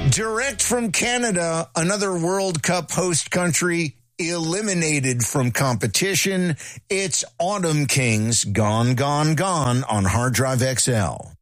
Direct from Canada, another World Cup host country eliminated from competition. It's Autumn Kings, Gone, Gone, Gone on Hard Drive XL.